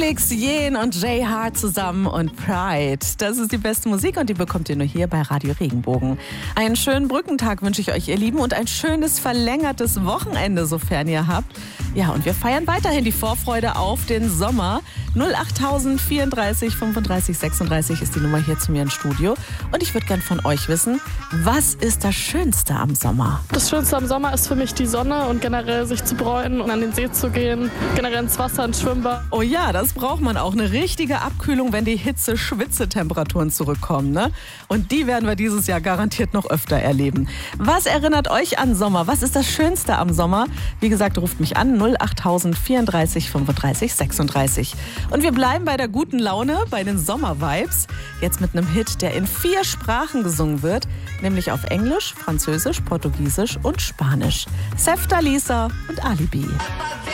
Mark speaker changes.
Speaker 1: Felix Jähn und Jay Hart zusammen und Pride. Das ist die beste Musik und die bekommt ihr nur hier bei Radio Regenbogen. Einen schönen Brückentag wünsche ich euch, ihr Lieben, und ein schönes verlängertes Wochenende, sofern ihr habt. Ja, und wir feiern weiterhin die Vorfreude auf den Sommer. 08000 34 35 36 ist die Nummer hier zu mir ins Studio. Und ich würde gern von euch wissen, was ist das Schönste am Sommer?
Speaker 2: Das Schönste am Sommer ist für mich die Sonne und generell sich zu bräunen und an den See zu gehen, generell ins Wasser, ins Schwimmbad.
Speaker 1: Oh ja, das braucht man auch. Eine richtige Abkühlung, wenn die Hitze-Schwitze-Temperaturen zurückkommen, ne? Und die werden wir dieses Jahr garantiert noch öfter erleben. Was erinnert euch an Sommer? Was ist das Schönste am Sommer? Wie gesagt, ruft mich an 08000 34 35 36. Und wir bleiben bei der guten Laune, bei den Sommer-Vibes. Jetzt mit einem Hit, der in 4 Sprachen gesungen wird, nämlich auf Englisch, Französisch, Portugiesisch und Spanisch. Sefta Lisa und Alibi.